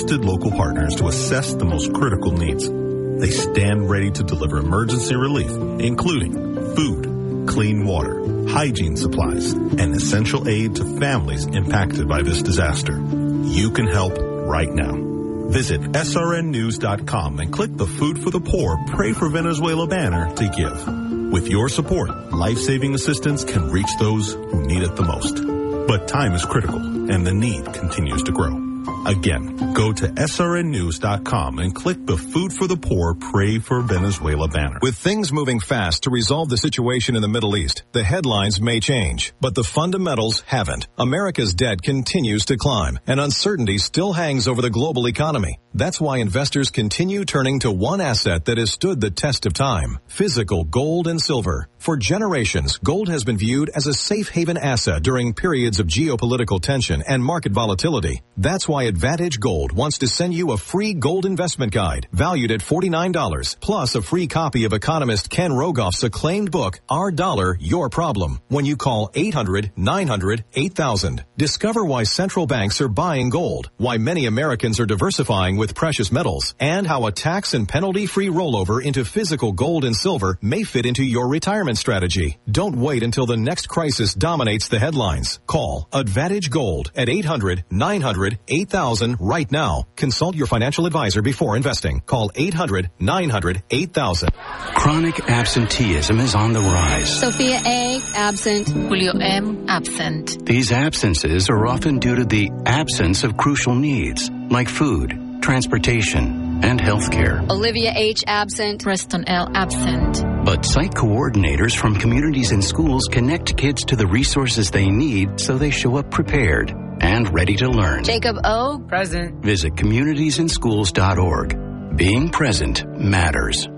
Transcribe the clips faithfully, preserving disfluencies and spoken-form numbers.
trusted local partners to assess the most critical needs. They stand ready to deliver emergency relief, including food, clean water, hygiene supplies, and essential aid to families impacted by this disaster. You can help right now. Visit S R N news dot com and click the Food for the Poor, Pray for Venezuela banner to give. With your support, life-saving assistance can reach those who need it the most. But time is critical, and the need continues to grow. Again, go to S R N news dot com and click the Food for the Poor, Pray for Venezuela banner. With things moving fast to resolve the situation in the Middle East, the headlines may change, but the fundamentals haven't. America's debt continues to climb, and uncertainty still hangs over the global economy. That's why investors continue turning to one asset that has stood the test of time: physical gold and silver. For generations, gold has been viewed as a safe haven asset during periods of geopolitical tension and market volatility. That's why Advantage Gold wants to send you a free gold investment guide valued at forty-nine dollars, plus a free copy of economist Ken Rogoff's acclaimed book, Our Dollar, Your Problem, when you call eight hundred nine hundred eight thousand. Discover why central banks are buying gold, why many Americans are diversifying with precious metals, and how a tax and penalty-free rollover into physical gold and silver may fit into your retirement strategy. Don't wait until the next crisis dominates the headlines. Call Advantage Gold at eight hundred nine hundred eight thousand right now. Consult your financial advisor before investing. Call eight hundred nine hundred eight thousand. Chronic absenteeism is on the rise. Sophia A. absent. Julio M. absent. These absences are often due to the absence of crucial needs like food, transportation, and health care. Olivia H. absent. Preston L. absent. But site coordinators from communities and schools connect kids to the resources they need so they show up prepared and ready to learn. Jacob O. present. Visit communities in schools dot org. Being present matters.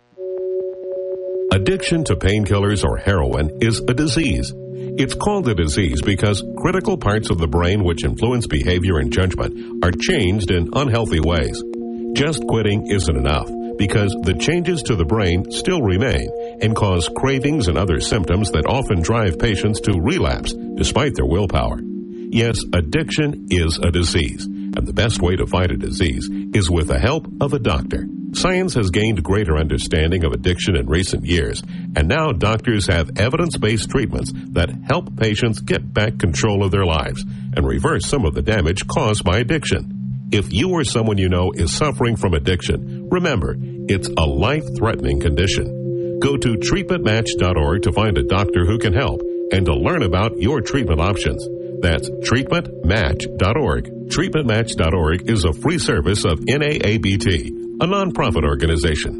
Addiction to painkillers or heroin is a disease. It's called a disease because critical parts of the brain which influence behavior and judgment are changed in unhealthy ways. Just quitting isn't enough because the changes to the brain still remain and cause cravings and other symptoms that often drive patients to relapse despite their willpower. Yes, addiction is a disease, and the best way to fight a disease is with the help of a doctor. Science has gained greater understanding of addiction in recent years, and now doctors have evidence-based treatments that help patients get back control of their lives and reverse some of the damage caused by addiction. If you or someone you know is suffering from addiction, remember, it's a life-threatening condition. Go to treatment match dot org to find a doctor who can help and to learn about your treatment options. That's treatment match dot org. treatment match dot org is a free service of N A A B T, a nonprofit organization.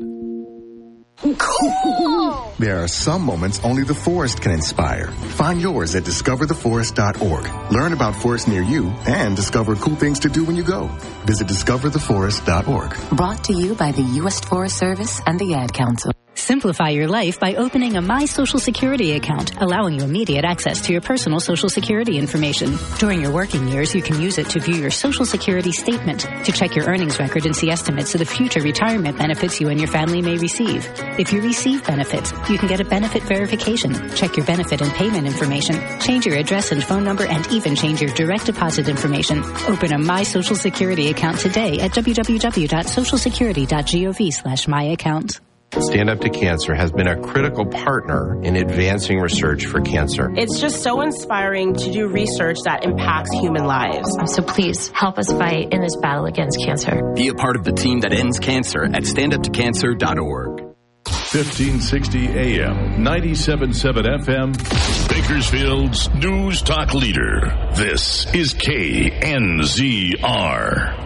Cool! There are some moments only the forest can inspire. Find yours at discover the forest dot org. Learn about forests near you and discover cool things to do when you go. Visit discover the forest dot org. Brought to you by the U S Forest Service and the Ad Council. Simplify your life by opening a My Social Security account, allowing you immediate access to your personal Social Security information. During your working years, you can use it to view your Social Security statement, to check your earnings record and see estimates of the future retirement benefits you and your family may receive. If you receive benefits, you can get a benefit verification, check your benefit and payment information, change your address and phone number, and even change your direct deposit information. Open a My Social Security account today at w w w dot social security dot gov slash my account. Stand Up to Cancer has been a critical partner in advancing research for cancer. It's just so inspiring to do research that impacts human lives. So please help us fight in this battle against cancer. Be a part of the team that ends cancer at stand up to cancer dot org. fifteen sixty A M, ninety-seven point seven F M, Bakersfield's News Talk Leader. This is K N Z R.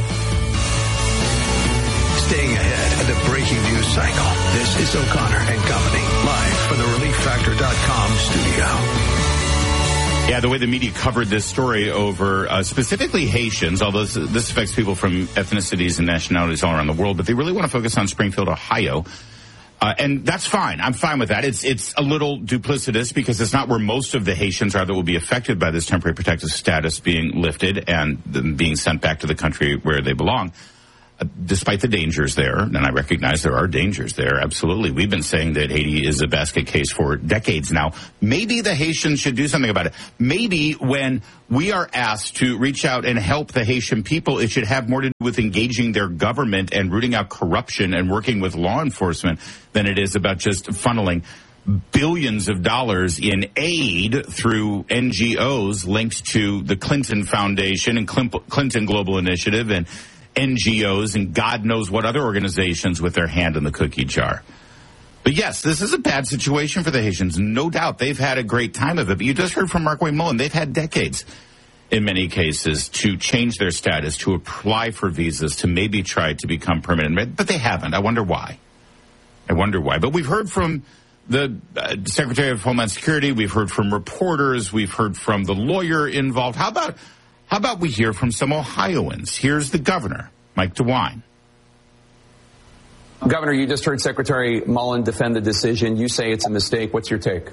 Staying ahead of the breaking news cycle. This is O'Connor and Company, live from the relief factor dot com studio. Yeah, the way the media covered this story over uh, specifically Haitians, although this, this affects people from ethnicities and nationalities all around the world, but they really want to focus on Springfield, Ohio. Uh, and that's fine. I'm fine with that. It's it's a little duplicitous because it's not where most of the Haitians are that will be affected by this temporary protected status being lifted and them being sent back to the country where they belong. despite the dangers there, and I recognize there are dangers there, absolutely. We've been saying that Haiti is a basket case for decades now. Maybe the Haitians should do something about it. Maybe when we are asked to reach out and help the Haitian people, it should have more to do with engaging their government and rooting out corruption and working with law enforcement than it is about just funneling billions of dollars in aid through N G Os linked to the Clinton Foundation and Clinton Global Initiative and N G Os and God knows what other organizations with their hand in the cookie jar. But yes, this is a bad situation for the Haitians. No doubt they've had a great time of it. But you just heard from Markwayne Mullin. They've had decades, in many cases, to change their status, to apply for visas, to maybe try to become permanent. But they haven't. I wonder why. I wonder why. But we've heard from the uh, Secretary of Homeland Security. We've heard from reporters. We've heard from the lawyer involved. How about how about we hear from some Ohioans? Here's the governor, Mike DeWine. Governor, you just heard Secretary Mullin defend the decision. You say it's a mistake. What's your take?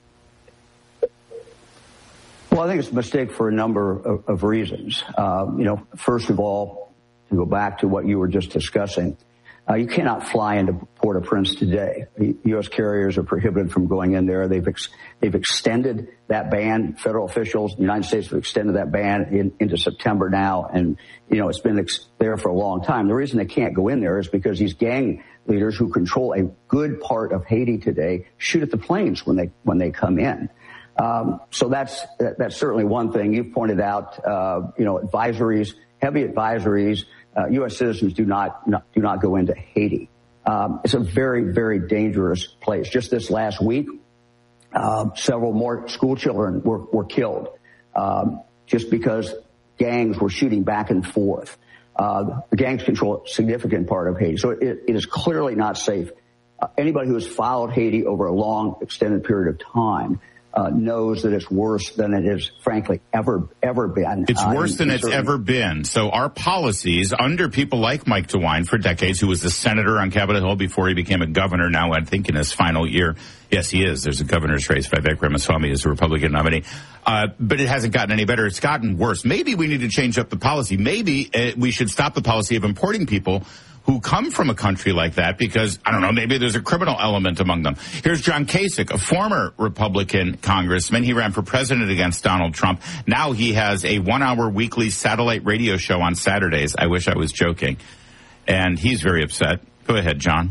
Well, I think it's a mistake for a number of, of reasons. Uh, you know, first of all, to go back to what you were just discussing, Uh, you cannot fly into Port-au-Prince today. U S carriers are prohibited from going in there. They've ex- they've extended that ban. Federal officials, the United States have extended that ban in, into September now, and you know it's been ex- there for a long time. The reason they can't go in there is because these gang leaders who control a good part of Haiti today shoot at the planes when they when they come in. Um, so that's that, that's certainly one thing. You've pointed out, uh, you know, advisories, heavy advisories. Uh, U S citizens do not, not do not go into Haiti. Um, it's a very, very dangerous place. Just this last week, uh, several more school children were, were killed um, just because gangs were shooting back and forth. Uh, the gangs control a significant part of Haiti, so it, it is clearly not safe. Uh, anybody who has followed Haiti over a long, extended period of time Uh, knows that it's worse than it is, frankly, ever, ever been. It's worse uh, than it's ever been. So our policies under people like Mike DeWine for decades, who was a senator on Capitol Hill before he became a governor, now I think in his final year. Yes, he is. There's a governor's race. Vivek Ramaswamy is a Republican nominee. Uh, but it hasn't gotten any better. It's gotten worse. Maybe we need to change up the policy. Maybe uh, we should stop the policy of importing people who come from a country like that because, I don't know, maybe there's a criminal element among them. Here's John Kasich, a former Republican congressman. He ran for president against Donald Trump. Now he has a one-hour weekly satellite radio show on Saturdays. I wish I was joking. And he's very upset. Go ahead, John.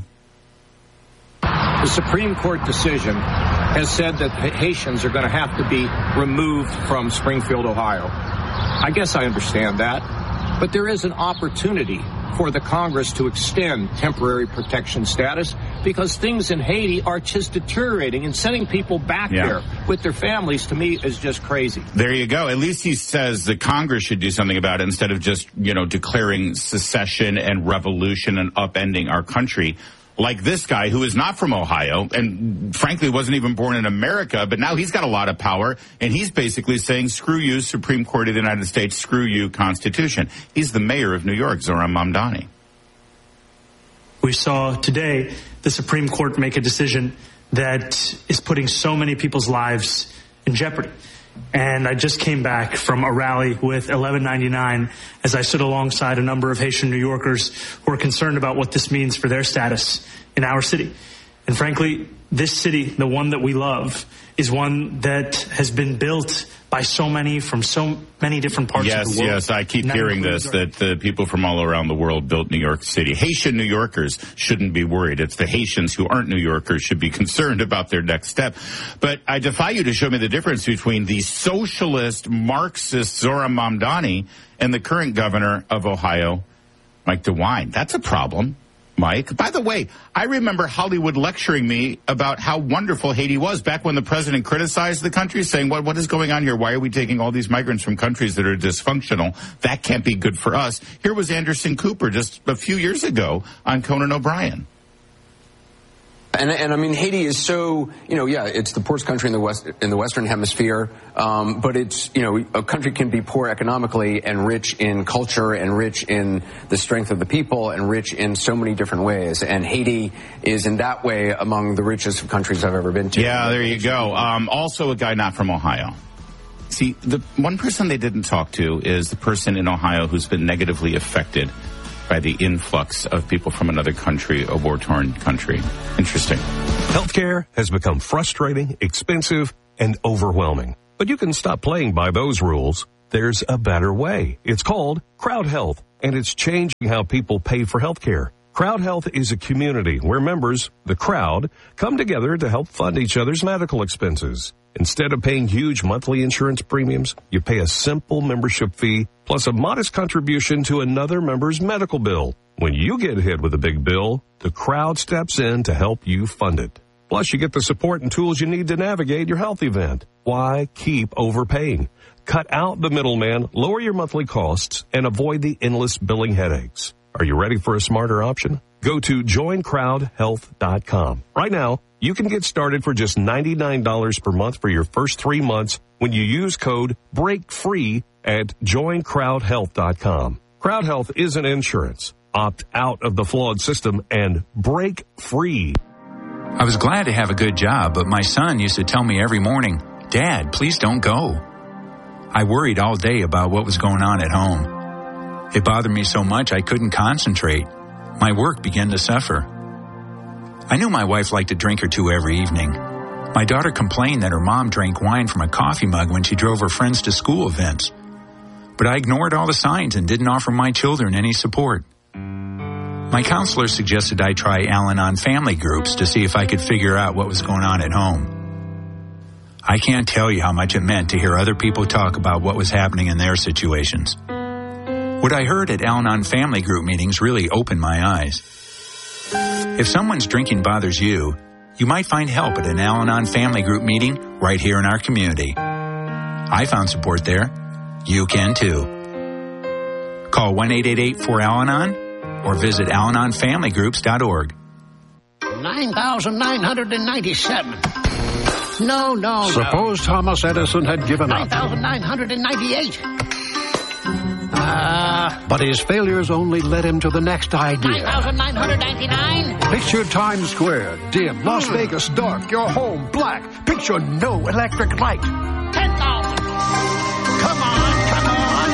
The Supreme Court decision has said that Haitians are going to have to be removed from Springfield, Ohio. I guess I understand that. But there is an opportunity for the Congress to extend temporary protection status because things in Haiti are just deteriorating, and sending people back yeah. there with their families, to me, is just crazy. There you go. At least he says the Congress should do something about it instead of just, you know, declaring secession and revolution and upending our country. Like this guy who is not from Ohio and frankly wasn't even born in America, but now he's got a lot of power and he's basically saying, screw you, Supreme Court of the United States, screw you, Constitution. He's the mayor of New York, Zohran Mamdani. We saw today the Supreme Court make a decision that is putting so many people's lives in jeopardy. And I just came back from a rally with eleven ninety-nine as I stood alongside a number of Haitian New Yorkers who are concerned about what this means for their status in our city. And frankly, this city, the one that we love, is one that has been built by so many from so many different parts yes, of the world. Yes, yes, I keep Not hearing this, that the people from all around the world built New York City. Haitian New Yorkers shouldn't be worried. It's the Haitians who aren't New Yorkers should be concerned about their next step. But I defy you to show me the difference between the socialist, Marxist Zohran Mamdani and the current governor of Ohio, Mike DeWine. That's a problem. Mike. By the way, I remember Hollywood lecturing me about how wonderful Haiti was back when the president criticized the country, saying, what, what is going on here? Why are we taking all these migrants from countries that are dysfunctional? That can't be good for us. Here was Anderson Cooper just a few years ago on Conan O'Brien. And, and I mean, Haiti is so, you know, yeah, it's the poorest country in the West, in the Western Hemisphere. Um, but it's, you know, a country can be poor economically and rich in culture and rich in the strength of the people and rich in so many different ways. And Haiti is in that way among the richest countries I've ever been to. Yeah, there you go. Um, also a guy not from Ohio. See, the one person they didn't talk to is the person in Ohio who's been negatively affected by the influx of people from another country, a war-torn country. Interesting. Healthcare has become frustrating, expensive, and overwhelming. But you can stop playing by those rules. There's a better way. It's called Crowd Health, and it's changing how people pay for healthcare. Crowd Health is a community where members, the crowd, come together to help fund each other's medical expenses. Instead of paying huge monthly insurance premiums, you pay a simple membership fee plus a modest contribution to another member's medical bill. When you get hit with a big bill, the crowd steps in to help you fund it. Plus, you get the support and tools you need to navigate your health event. Why keep overpaying? Cut out the middleman, lower your monthly costs, and avoid the endless billing headaches. Are you ready for a smarter option? Go to join crowd health dot com. Right now, you can get started for just ninety-nine dollars per month for your first three months when you use code BREAKFREE at join crowd health dot com. Crowd Health isn't insurance. Opt out of the flawed system and break free. I was glad to have a good job, but my son used to tell me every morning, "Dad, please don't go." I worried all day about what was going on at home. It bothered me so much I couldn't concentrate. My work began to suffer. I knew my wife liked a drink or two every evening. My daughter complained that her mom drank wine from a coffee mug when she drove her friends to school events. But I ignored all the signs and didn't offer my children any support. My counselor suggested I try Al-Anon family groups to see if I could figure out what was going on at home. I can't tell you how much it meant to hear other people talk about what was happening in their situations. What I heard at Al-Anon family group meetings really opened my eyes. If someone's drinking bothers you, you might find help at an Al-Anon family group meeting right here in our community. I found support there. You can too. Call one eight eight eight four Al Anon or visit al anon family groups dot org. nine thousand nine hundred ninety-seven. No, no, Suppose no. Thomas Edison had given up. nine thousand nine hundred ninety-eight. Uh, But his failures only led him to the next idea. nine thousand nine hundred ninety-nine. Picture Times Square, dim, Las Vegas, dark, your home, black. Picture no electric light. ten thousand. Come on, come on.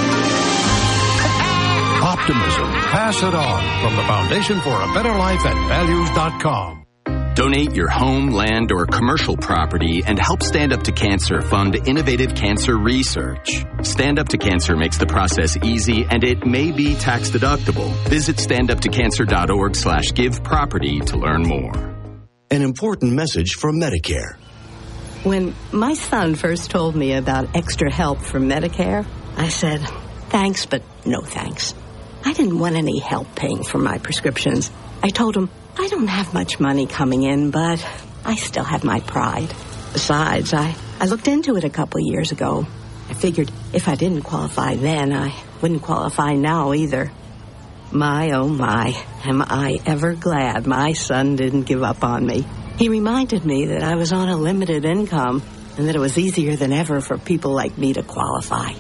Optimism. Pass it on from the Foundation for a Better Life at values dot com. Donate your home, land, or commercial property and help Stand Up to Cancer fund innovative cancer research. Stand Up to Cancer makes the process easy and it may be tax deductible. Visit stand up to cancer dot org slash give property to learn more. An important message from Medicare. When my son first told me about extra help from Medicare, I said, thanks, but no thanks. I didn't want any help paying for my prescriptions. I told him, I don't have much money coming in, but I still have my pride. Besides, I, I looked into it a couple years ago. I figured if I didn't qualify then, I wouldn't qualify now either. My, oh my, am I ever glad my son didn't give up on me. He reminded me that I was on a limited income and that it was easier than ever for people like me to qualify.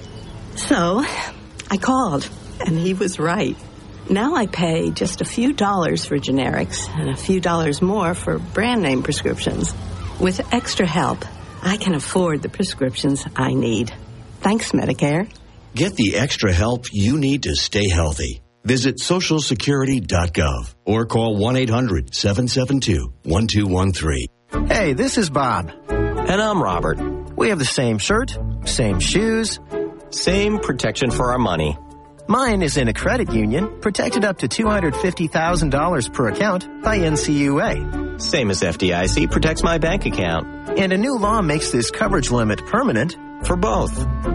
So, I called, and he was right. Now I pay just a few dollars for generics and a few dollars more for brand name prescriptions. With extra help, I can afford the prescriptions I need. Thanks, Medicare. Get the extra help you need to stay healthy. Visit social security dot gov or call one eight hundred seven seven two one two one three. Hey, this is Bob. And I'm Robert. We have the same shirt, same shoes, same protection for our money. Mine is in a credit union, protected up to two hundred fifty thousand dollars per account by N C U A. Same as F D I C protects my bank account. And a new law makes this coverage limit permanent for both.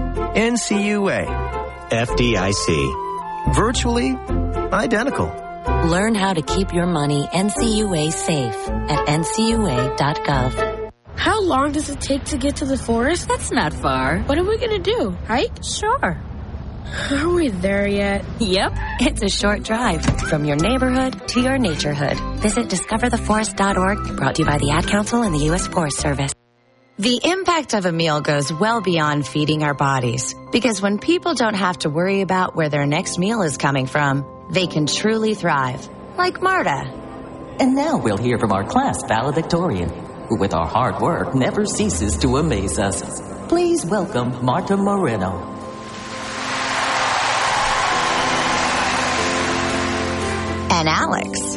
N C U A. F D I C. Virtually identical. Learn how to keep your money N C U A safe at N C U A dot gov. How long does it take to get to the forest? That's not far. What are we going to do? Hike? Sure. Are we there yet? Yep. It's a short drive from your neighborhood to your naturehood. Visit discover the forest dot org, brought to you by the Ad Council and the U S Forest Service. The impact of a meal goes well beyond feeding our bodies, because when people don't have to worry about where their next meal is coming from, they can truly thrive. Like Marta. And now we'll hear from our class valedictorian, who with our hard work never ceases to amaze us. Please welcome Marta Moreno. and Alex.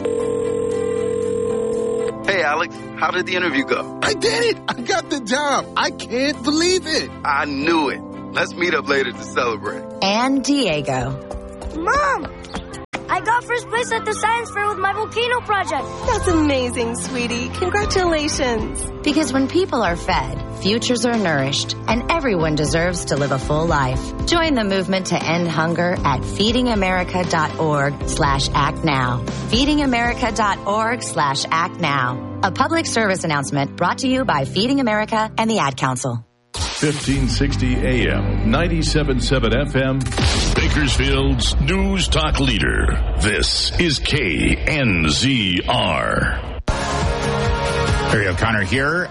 Hey, Alex, how did the interview go? I did it! I got the job! I can't believe it! I knew it. Let's meet up later to celebrate. And Diego. Mom! I got first place at the science fair with my volcano project. That's amazing, sweetie. Congratulations. Because when people are fed, futures are nourished, and everyone deserves to live a full life. Join the movement to end hunger at feedingamerica.org slash act now. feedingamerica.org slash act now. A public service announcement brought to you by Feeding America and the Ad Council. fifteen sixty A M, ninety-seven point seven F M, Bakersfield's News Talk Leader. This is K N Z R. Harry O'Connor here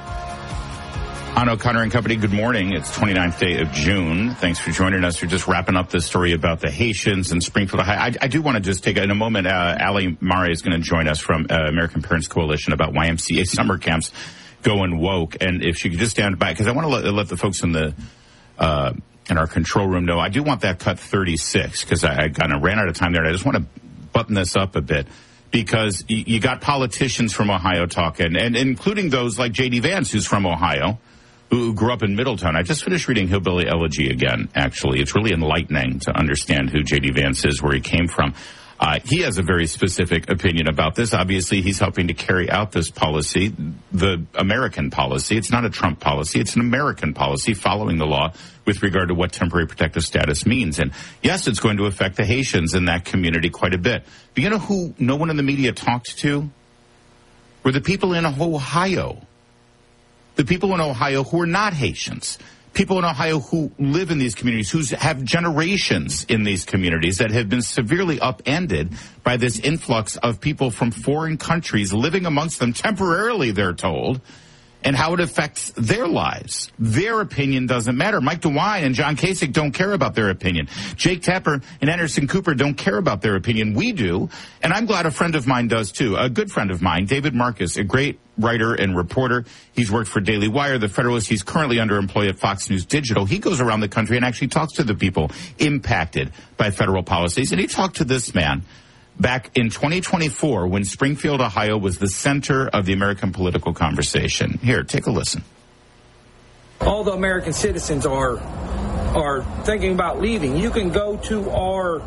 on O'Connor and Company. Good morning. It's twenty-ninth day of June. Thanks for joining us. We're just wrapping up this story about the Haitians in Springfield. I, I do want to just take, in a moment, uh, Ali Mare is going to join us from uh, American Parents Coalition about Y M C A summer camps going woke. And if she could just stand by, because I want to let, let the folks in the uh, in our control room know, I do want that cut thirty-six, because I, I kind of ran out of time there, and I just want to button this up a bit. Because you, you got politicians from Ohio talking, and including those like J D Vance, who's from Ohio, who grew up in Middletown. I just finished reading Hillbilly Elegy again, actually. It's really enlightening to understand who J D Vance is, where he came from. Uh, he has a very specific opinion about this. Obviously, he's helping to carry out this policy, the American policy. It's not a Trump policy. It's an American policy following the law with regard to what temporary protective status means. And yes, it's going to affect the Haitians in that community quite a bit. But you know who no one in the media talked to? Were the people in Ohio. The people in Ohio who are not Haitians. People in Ohio who live in these communities, who have generations in these communities that have been severely upended by this influx of people from foreign countries living amongst them temporarily, they're told, and how it affects their lives. Their opinion doesn't matter. Mike DeWine and John Kasich don't care about their opinion. Jake Tapper and Anderson Cooper don't care about their opinion. We do, and I'm glad a friend of mine does too. A good friend of mine, David Marcus, a great writer and reporter. He's worked for Daily Wire, The Federalist. He's currently underemployed at Fox News Digital. He goes around the country and actually talks to the people impacted by federal policies. And he talked to this man back in twenty twenty-four when Springfield, Ohio was the center of the American political conversation. Here, take a listen. All the American citizens are are thinking about leaving. You can go to our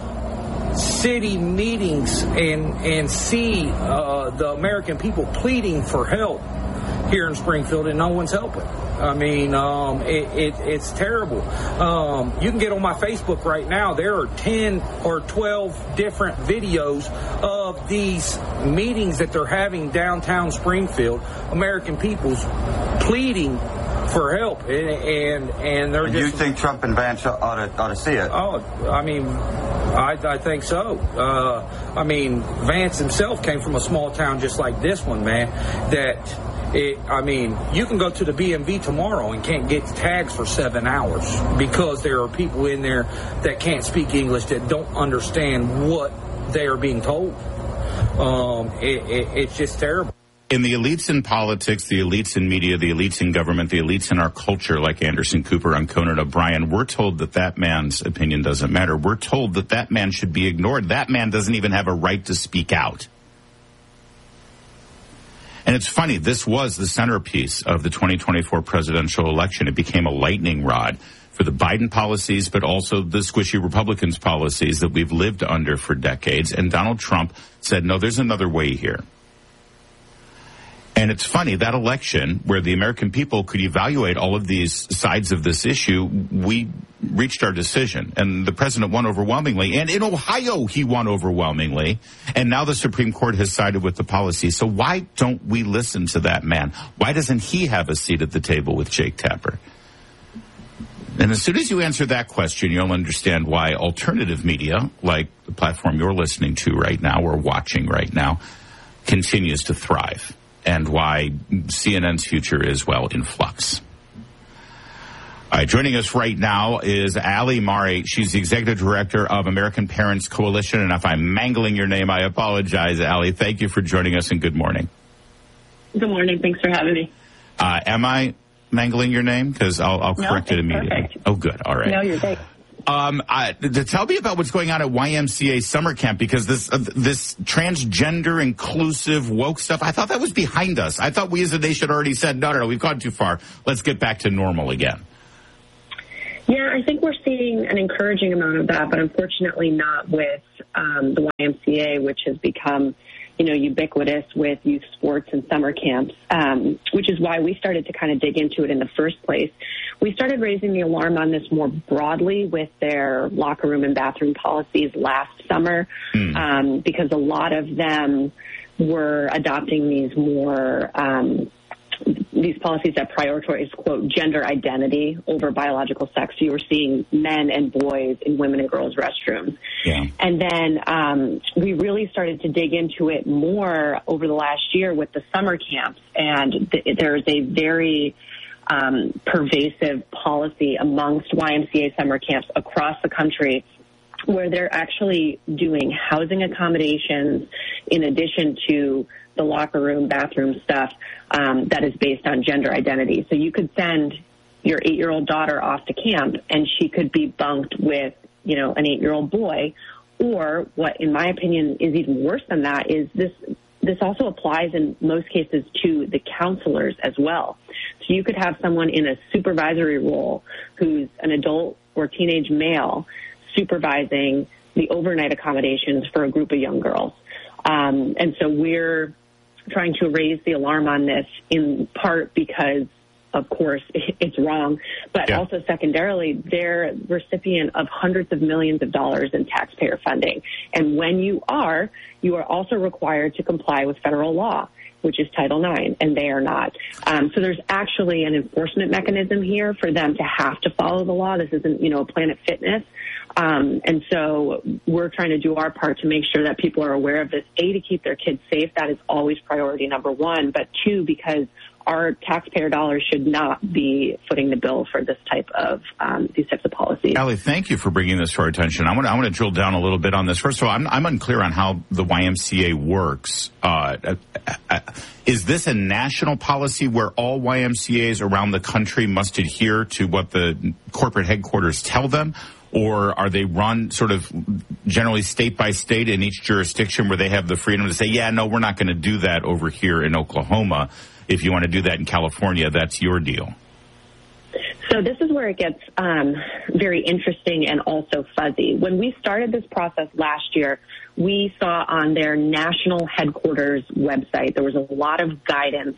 city meetings and and see uh, the American people pleading for help here in Springfield, and no one's helping. I mean, um, it, it, it's terrible. Um, you can get on my Facebook right now. There are ten or twelve different videos of these meetings that they're having downtown Springfield. American people's pleading for help, and and, and they're and just... You think Trump and Vance ought to, ought to see it? Oh, I mean, I, I think so. Uh, I mean, Vance himself came from a small town just like this one, man, that... It, I mean, you can go to the B M V tomorrow and can't get tags for seven hours because there are people in there that can't speak English, that don't understand what they are being told. Um, it, it, it's just terrible. In the elites in politics, the elites in media, the elites in government, the elites in our culture, like Anderson Cooper and Conan O'Brien, we're told that that man's opinion doesn't matter. We're told that that man should be ignored. That man doesn't even have a right to speak out. And it's funny, this was the centerpiece of the twenty twenty-four presidential election. It became a lightning rod for the Biden policies, but also the squishy Republicans policies that we've lived under for decades. And Donald Trump said, no, there's another way here. And it's funny, that election where the American people could evaluate all of these sides of this issue, we reached our decision. And the president won overwhelmingly. And in Ohio, he won overwhelmingly. And now the Supreme Court has sided with the policy. So why don't we listen to that man? Why doesn't he have a seat at the table with Jake Tapper? And as soon as you answer that question, you'll understand why alternative media, like the platform you're listening to right now or watching right now, continues to thrive. And why C N N's future is, well, in flux. All right, joining us right now is Ali Mare. She's the executive director of American Parents Coalition. And if I'm mangling your name, I apologize, Ali. Thank you for joining us, and good morning. Good morning. Thanks for having me. Uh, am I mangling your name? Because I'll, I'll correct no, it immediately. Perfect. Oh, good. All right. No, you're great. Um, uh, to tell me about what's going on at Y M C A summer camp, because this uh, this transgender, inclusive, woke stuff, I thought that was behind us. I thought we as a nation already said, no, no, no, we've gone too far. Let's get back to normal again. Yeah, I think we're seeing an encouraging amount of that, but unfortunately not with um, the Y M C A, which has become, you know, ubiquitous with youth sports and summer camps, um, which is why we started to kind of dig into it in the first place. We started raising the alarm on this more broadly with their locker room and bathroom policies last summer, mm. um, because a lot of them were adopting these more um, these policies that prioritize, quote, gender identity over biological sex. So you were seeing men and boys in women and girls' restrooms. Yeah. And then um, we really started to dig into it more over the last year with the summer camps. And th- there's a very um, pervasive policy amongst Y M C A summer camps across the country where they're actually doing housing accommodations in addition to the locker room, bathroom stuff um, that is based on gender identity. So you could send your eight-year-old daughter off to camp, and she could be bunked with, you know, an eight-year-old boy. Or what, in my opinion, is even worse than that is this. This also applies in most cases to the counselors as well. So you could have someone in a supervisory role who's an adult or teenage male supervising the overnight accommodations for a group of young girls. Um, and so we're trying to raise the alarm on this in part because, of course, it's wrong, but yeah. also secondarily, they're recipient of hundreds of millions of dollars in taxpayer funding. And when you are, you are also required to comply with federal law, which is Title nine, and they are not. Um, so there's actually an enforcement mechanism here for them to have to follow the law. This isn't, you know, Planet Fitness. Um, and so we're trying to do our part to make sure that people are aware of this, A, to keep their kids safe. That is always priority number one. But two, because our taxpayer dollars should not be footing the bill for this type of um, these types of policies. Allie, thank you for bringing this to our attention. I want to I want to drill down a little bit on this. First of all, I'm, I'm unclear on how the Y M C A works. Uh, uh, is this a national policy where all Y M C As around the country must adhere to what the corporate headquarters tell them? Or are they run sort of generally state by state in each jurisdiction where they have the freedom to say, yeah, no, we're not going to do that over here in Oklahoma. If you want to do that in California, that's your deal. So this is where it gets um, very interesting and also fuzzy. When we started this process last year, we saw on their national headquarters website, there was a lot of guidance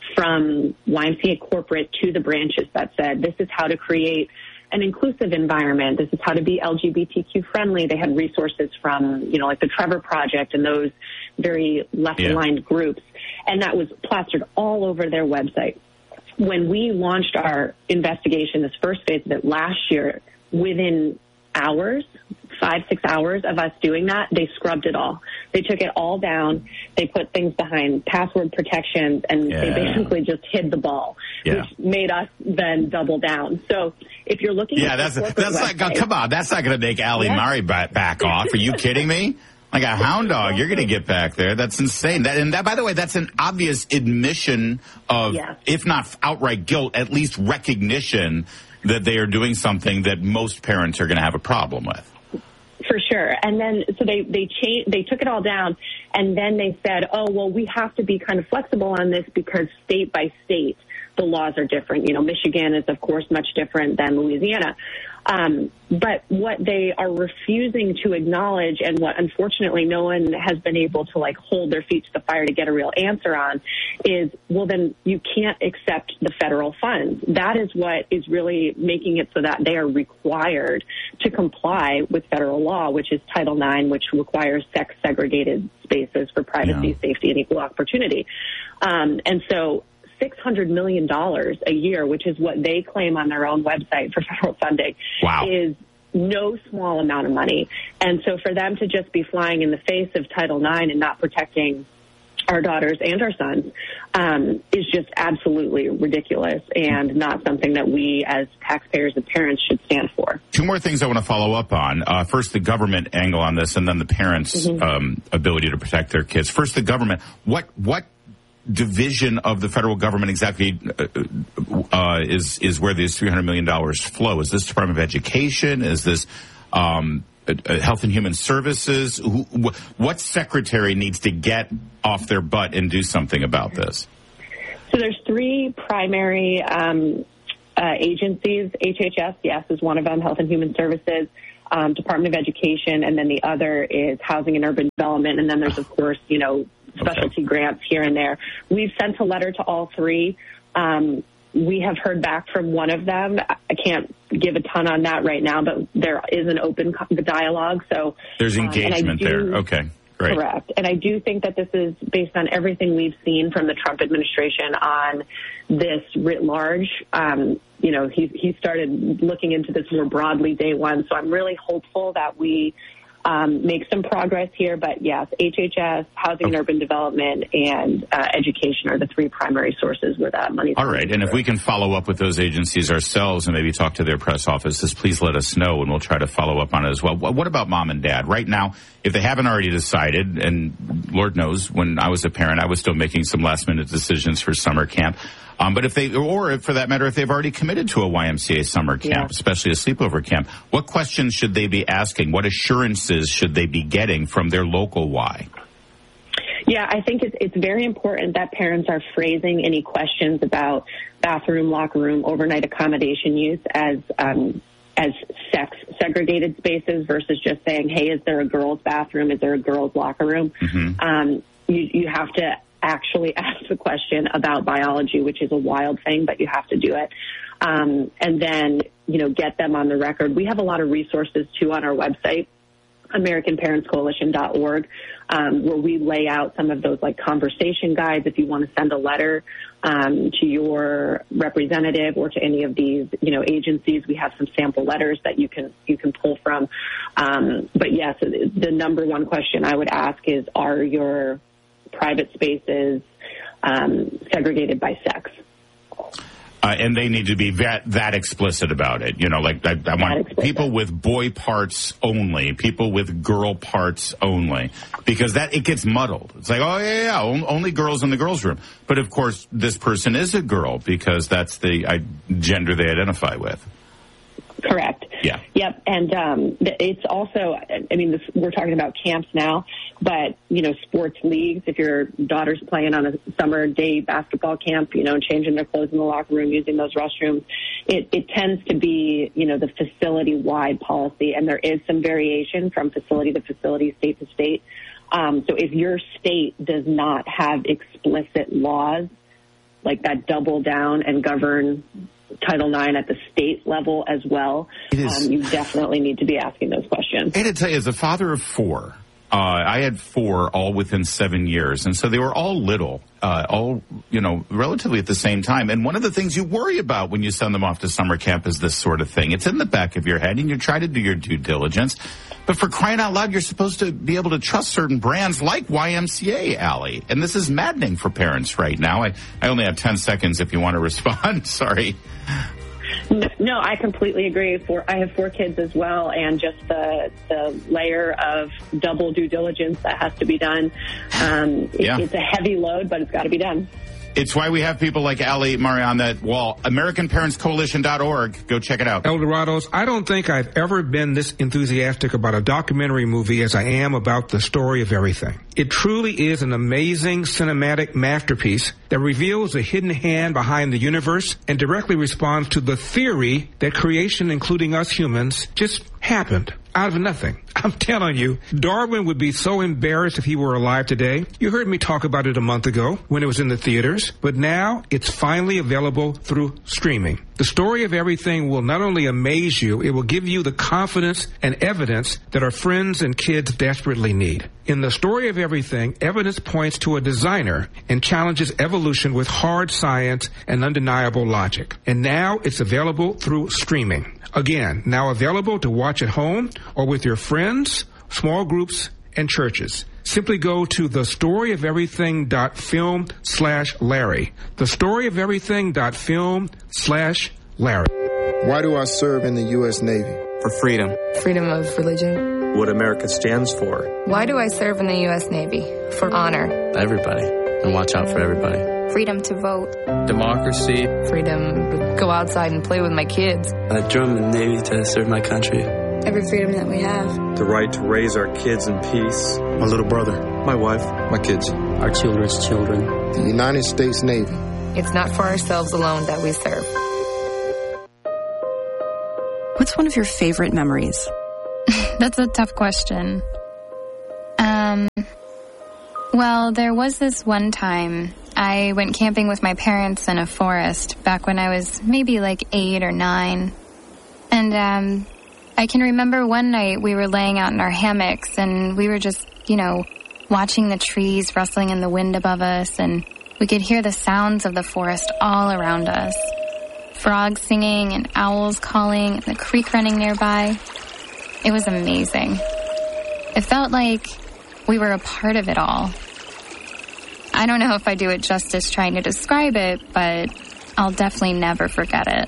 from Y M C A corporate to the branches that said, this is how to create an inclusive environment. This is how to be L G B T Q friendly. They had resources from, you know, like the Trevor Project and those very left-aligned yeah. groups. And that was plastered all over their website. When we launched our investigation, this first phase of it last year, within hours, five, six hours of us doing that, they scrubbed it all. They took it all down. They put things behind password protections, and yeah. they basically just hid the ball, yeah. which made us then double down. So if you're looking yeah, at that's that's website, like, come on, that's not going to make Allie yeah. Murray back off. Are you kidding me? Like a hound dog, you're going to get back there. That's insane. That, and that, by the way, that's an obvious admission of, yeah. if not outright guilt, at least recognition that they are doing something that most parents are going to have a problem with. For sure. And then, so they, they changed, they took it all down, and then they said, oh, well, we have to be kind of flexible on this because state by state, the laws are different. You know, Michigan is, of course, much different than Louisiana. Um, but what they are refusing to acknowledge, and what unfortunately no one has been able to like hold their feet to the fire to get a real answer on, is, well, then you can't accept the federal funds. That is what is really making it so that they are required to comply with federal law, which is Title nine, which requires sex segregated spaces for privacy, yeah. safety, and equal opportunity. Um, and so six hundred million dollars a year, which is what they claim on their own website for federal funding, wow. is no small amount of money. And so for them to just be flying in the face of Title nine and not protecting our daughters and our sons um, is just absolutely ridiculous and not something that we as taxpayers and parents should stand for. Two more things I want to follow up on. Uh, first, the government angle on this, and then the parents' mm-hmm. um, ability to protect their kids. First, the government. What what division of the federal government exactly uh, uh, is is where these three hundred million dollars flow? Is this Department of Education? Is this um, uh, Health and Human Services? Who, wh- what secretary needs to get off their butt and do something about this? So there's three primary um, uh, agencies. H H S, yes, is one of them, Health and Human Services, um, Department of Education, and then the other is Housing and Urban Development. And then there's, of course, you know, specialty okay. grants here and there. We've sent a letter to all three. Um, we have heard back from one of them. I can't give a ton on that right now, but there is an open dialogue. So there's engagement um, do, there. Okay. Great. Correct. And I do think that this is based on everything we've seen from the Trump administration on this writ large. Um, you know, he, he started looking into this more broadly day one. So I'm really hopeful that we um, make some progress here. But yes, H H S, Housing okay. and Urban Development, and uh, Education are the three primary sources where that money is. All right. And if we can follow up with those agencies ourselves and maybe talk to their press offices, please let us know and we'll try to follow up on it as well. What about mom and dad? Right now, if they haven't already decided, and Lord knows when I was a parent, I was still making some last minute decisions for summer camp. Um, but if they, or for that matter, if they've already committed to a Y M C A summer camp, yeah. especially a sleepover camp, what questions should they be asking? What assurances should they be getting from their local Y? Yeah, I think it's, it's very important that parents are phrasing any questions about bathroom, locker room, overnight accommodation use as um, as sex segregated spaces versus just saying, hey, is there a girls' bathroom? Is there a girls' locker room? Mm-hmm. Um, you, you have to actually ask the question about biology, which is a wild thing, but you have to do it. Um, and then, you know, get them on the record. We have a lot of resources, too, on our website, American Parents Coalition dot org, um, where we lay out some of those, like, conversation guides. If you want to send a letter um, to your representative or to any of these, you know, agencies, we have some sample letters that you can you can pull from. Um, but, yes, the number one question I would ask is, are your private spaces um, segregated by sex? Uh, and they need to be that, that explicit about it. You know, like I, I want people with boy parts only, people with girl parts only, because that it gets muddled. It's like, oh yeah, yeah, only girls in the girls' room. But of course, this person is a girl because that's the I, gender they identify with. Correct. Yeah. Yep. And um, it's also, I mean, this, we're talking about camps now, but, you know, sports leagues, if your daughter's playing on a summer day basketball camp, you know, changing their clothes in the locker room, using those restrooms, it, it tends to be, you know, the facility-wide policy. And there is some variation from facility to facility, state to state. Um, so if your state does not have explicit laws like that double down and govern Title nine at the state level as well, um, you definitely need to be asking those questions. I had to tell you, as a father of four, uh, I had four all within seven years. And so they were all little, uh, all, you know, relatively at the same time. And one of the things you worry about when you send them off to summer camp is this sort of thing. It's in the back of your head and you try to do your due diligence. But for crying out loud, you're supposed to be able to trust certain brands like Y M C A, Allie. And this is maddening for parents right now. I, I only have ten seconds if you want to respond. Sorry. No, I completely agree. For I have four kids as well, and just the the layer of double due diligence that has to be done. Um, it, yeah. It's a heavy load, but it's got to be done. It's why we have people like Allie Murray on that wall. American Parents Coalition dot org. Go check it out. Eldorados, I don't think I've ever been this enthusiastic about a documentary movie as I am about The Story of Everything. It truly is an amazing cinematic masterpiece that reveals the hidden hand behind the universe and directly responds to the theory that creation, including us humans, just happened out of nothing. I'm telling you, Darwin would be so embarrassed if he were alive today. You heard me talk about it a month ago when it was in the theaters, but now it's finally available through streaming. The Story of Everything will not only amaze you, it will give you the confidence and evidence that our friends and kids desperately need. In The Story of Everything, evidence points to a designer and challenges evolution with hard science and undeniable logic. And now it's available through streaming. Again, now available to watch at home or with your friends, small groups, and churches. Simply go to thestoryoferything.film slash Larry. Thestoryoferything.film slash Larry. Why do I serve in the U S Navy? For freedom. Freedom of religion. What America stands for. Why do I serve in the U S Navy? For honor. Everybody. and watch out for everybody. Freedom to vote. Democracy. Freedom to go outside and play with my kids. I joined the Navy to serve my country. Every freedom that we have. The right to raise our kids in peace. My little brother. My wife. My kids. Our children's children. The United States Navy. It's not for ourselves alone that we serve. What's one of your favorite memories? That's a tough question. Um, well, there was this one time I went camping with my parents in a forest back when I was maybe like eight or nine. And um, I can remember one night we were laying out in our hammocks and we were just, you know, watching the trees rustling in the wind above us, and we could hear the sounds of the forest all around us. Frogs singing and owls calling and the creek running nearby. It was amazing. It felt like we were a part of it all. I don't know if I do it justice trying to describe it, but I'll definitely never forget it.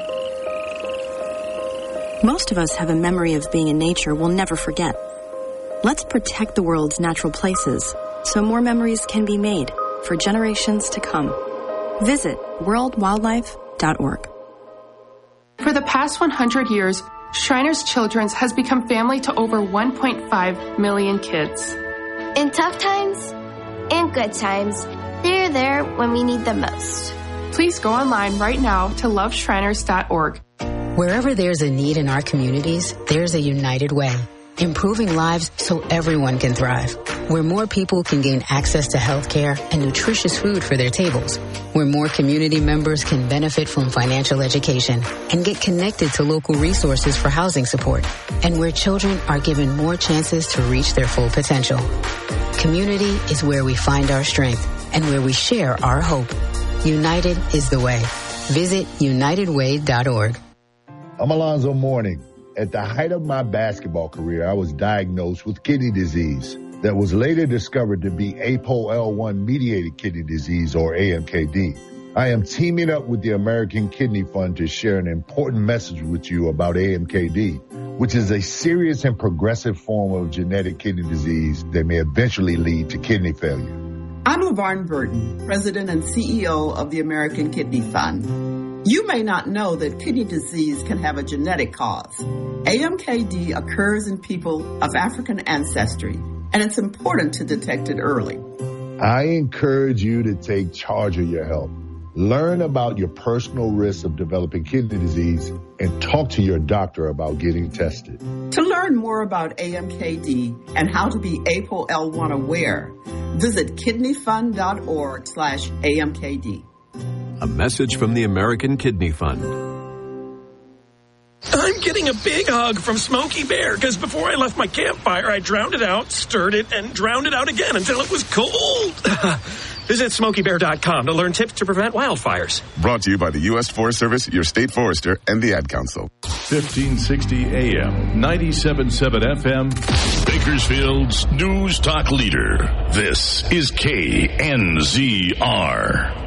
Most of us have a memory of being in nature we'll never forget. Let's protect the world's natural places so more memories can be made for generations to come. Visit world wildlife dot org. For the past one hundred years, Shriners Children's has become family to over one point five million kids. In tough times and good times, they're there when we need them most. Please go online right now to love shriners dot org. Wherever there's a need in our communities, there's a United Way. Improving lives so everyone can thrive. Where more people can gain access to health care and nutritious food for their tables. Where more community members can benefit from financial education and get connected to local resources for housing support. And where children are given more chances to reach their full potential. Community is where we find our strength and where we share our hope. United is the way. Visit united way dot org. I'm Alonzo Mourning. At the height of my basketball career, I was diagnosed with kidney disease that was later discovered to be A P O L one mediated kidney disease, or A M K D. I am teaming up with the American Kidney Fund to share an important message with you about A M K D, which is a serious and progressive form of genetic kidney disease that may eventually lead to kidney failure. I'm LaVarn Burton, President and C E O of the American Kidney Fund. You may not know that kidney disease can have a genetic cause. A M K D occurs in people of African ancestry, and it's important to detect it early. I encourage you to take charge of your health. Learn about your personal risks of developing kidney disease and talk to your doctor about getting tested. To learn more about A M K D and how to be A P O L one aware, visit kidney fund dot org slash A M K D. A message from the American Kidney Fund. I'm getting a big hug from Smokey Bear because before I left my campfire, I drowned it out, stirred it, and drowned it out again until it was cold. Visit smokey bear dot com to learn tips to prevent wildfires. Brought to you by the U S Forest Service, your state forester, and the Ad Council. fifteen sixty A M, ninety-seven point seven F M, Bakersfield's News Talk Leader. This is K N Z R.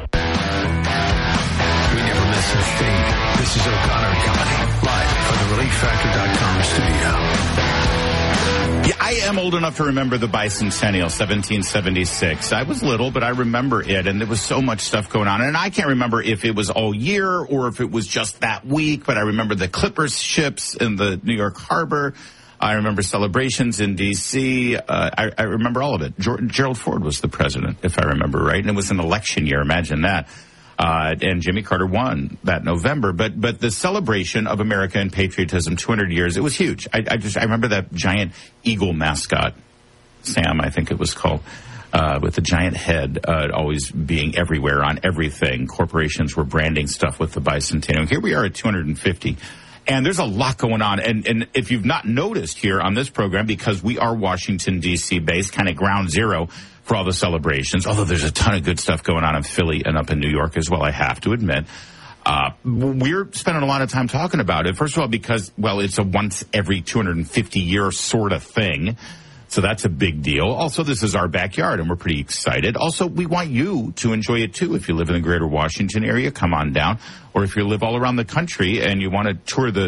We never miss a thing. This is O'Connor and Company, live from the relief factor dot com studio. Yeah, I am old enough to remember the bicentennial, seventeen seventy-six. I was little, but I remember it, and there was so much stuff going on. And I can't remember if it was all year or if it was just that week, but I remember the Clippers ships in the New York Harbor. I remember celebrations in D C Uh, I, I remember all of it. Ger- Gerald Ford was the president, if I remember right, and it was an election year. Imagine that. Uh, and Jimmy Carter won that November. But but the celebration of America and patriotism, two hundred years, it was huge. I, I just I remember that giant eagle mascot, Sam, I think it was called, uh, with the giant head, uh, always being everywhere on everything. Corporations were branding stuff with the bicentennial. Here we are at two hundred fifty. And there's a lot going on. And, and if you've not noticed here on this program, because we are Washington, D C based, kind of ground zero for all the celebrations, although there's a ton of good stuff going on in Philly and up in New York as well, I have to admit. Uh, we're spending a lot of time talking about it. First of all, because, well, it's a once every two hundred fifty year sort of thing. So that's a big deal. Also, this is our backyard, and we're pretty excited. Also, we want you to enjoy it, too. If you live in the greater Washington area, come on down. Or if you live all around the country and you want to tour the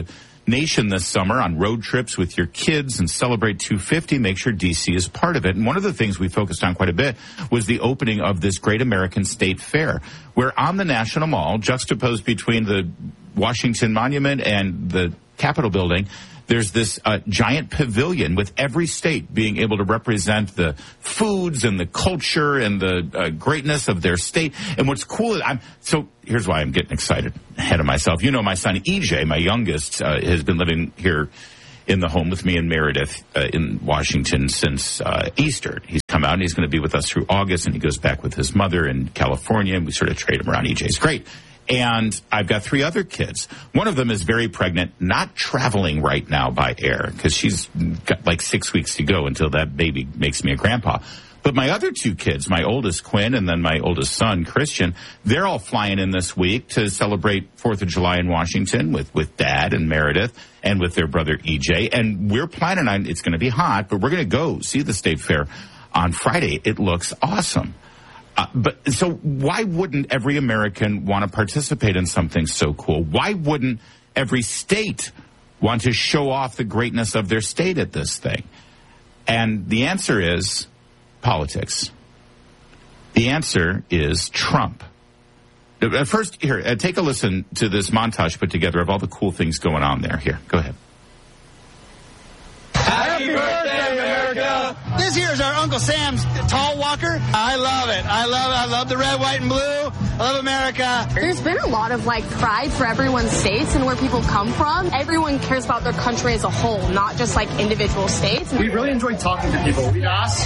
nation this summer on road trips with your kids and celebrate two fifty. Make sure D C is part of it. And one of the things we focused on quite a bit was the opening of this Great American State Fair, where on the National Mall, juxtaposed between the Washington Monument and the Capitol building, there's this uh, giant pavilion with every state being able to represent the foods and the culture and the uh, greatness of their state. And what's cool is I'm so here's why I'm getting excited ahead of myself. You know, my son E J, my youngest, uh, has been living here in the home with me in Meredith uh, in Washington since uh, Easter. He's come out and he's going to be with us through August, and he goes back with his mother in California, and we sort of trade him around. E J's great. And I've got three other kids. One of them is very pregnant, not traveling right now by air because she's got like six weeks to go until that baby makes me a grandpa. But my other two kids, my oldest Quinn and then my oldest son, Christian, they're all flying in this week to celebrate fourth of July in Washington with, with Dad and Meredith and with their brother E J. And we're planning on, it's going to be hot, but we're going to go see the State Fair on Friday. It looks awesome. Uh, but so why wouldn't every American want to participate in something so cool? Why wouldn't every state want to show off the greatness of their state at this thing? And the answer is politics. The answer is Trump. First, here, uh, take a listen to this montage put together of all the cool things going on there. Here, go ahead. Happy birthday, America! This here is our Uncle Sam's tall walker. I love it. I love it. I love the red, white, and blue. I love America. There's been a lot of, like, pride for everyone's states and where people come from. Everyone cares about their country as a whole, not just, like, individual states. We really enjoyed talking to people. We asked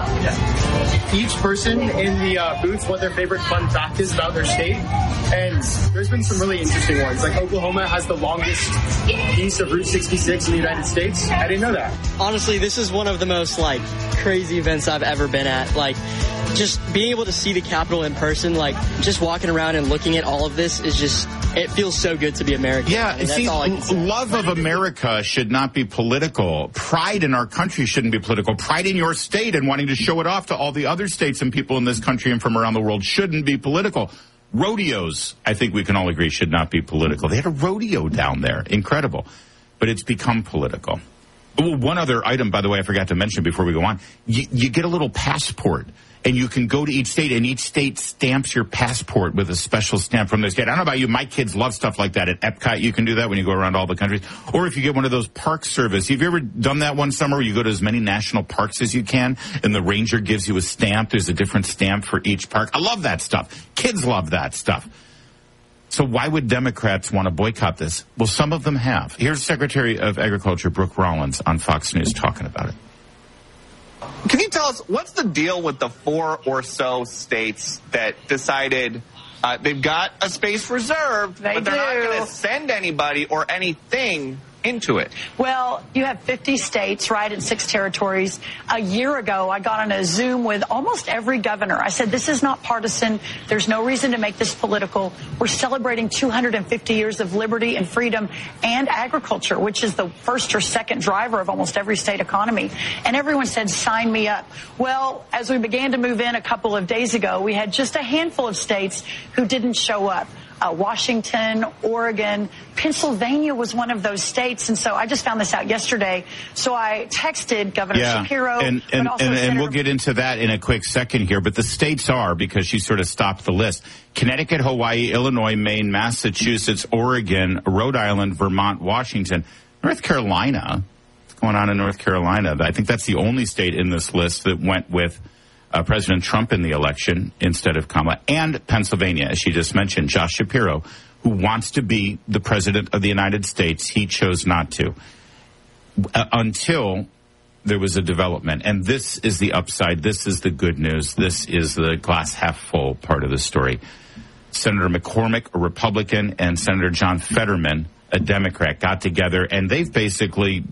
uh, each person in the uh, booth what their favorite fun fact is about their state. And there's been some really interesting ones. Like, Oklahoma has the longest piece of Route sixty-six in the United States. I didn't know that. Honestly, this is one of the most, like, crazy events I've ever been at. Like, just being able to see the Capitol in person, like, just walking around and looking at all of this is just, it feels so good to be American. Yeah, I mean, see, that's all I can say. Love of America should not be political. Pride in our country shouldn't be political. Pride in your state and wanting to show it off to all the other states and people in this country and from around the world shouldn't be political. Rodeos, I think we can all agree, should not be political. They had a rodeo down there. Incredible. But it's become political. Oh, one other item, by the way, I forgot to mention before we go on. You, you get a little passport, and you can go to each state, and each state stamps your passport with a special stamp from their state. I don't know about you. My kids love stuff like that. At Epcot, you can do that when you go around all the countries. Or if you get one of those park service. Have you ever done that one summer where you go to as many national parks as you can, and the ranger gives you a stamp? There's a different stamp for each park. I love that stuff. Kids love that stuff. So why would Democrats want to boycott this? Well, some of them have. Here's Secretary of Agriculture Brooke Rollins on Fox News talking about it. Can you tell us what's the deal with the four or so states that decided uh, they've got a space reserved, they but they're do. not going to send anybody or anything into it? Well, you have fifty states, right, and six territories. A year ago, I got on a Zoom with almost every governor. I said, this is not partisan. There's no reason to make this political. We're celebrating two hundred fifty years of liberty and freedom and agriculture, which is the first or second driver of almost every state economy. And everyone said, sign me up. Well, as we began to move in a couple of days ago, we had just a handful of states who didn't show up. Uh, Washington, Oregon, Pennsylvania was one of those states. And so I just found this out yesterday. So I texted Governor yeah, Shapiro. And, and, but also and, and Senator- we'll get into that in a quick second here. But the states are, because she sort of stopped the list, Connecticut, Hawaii, Illinois, Maine, Massachusetts, Oregon, Rhode Island, Vermont, Washington, North Carolina. What's going on in North Carolina? I think that's the only state in this list that went with Uh, President Trump in the election instead of Kamala, and Pennsylvania, as she just mentioned, Josh Shapiro, who wants to be the president of the United States. He chose not to uh, until there was a development. And this is the upside. This is the good news. This is the glass half full part of the story. Senator McCormick, a Republican, and Senator John Fetterman, a Democrat, got together, and they've basically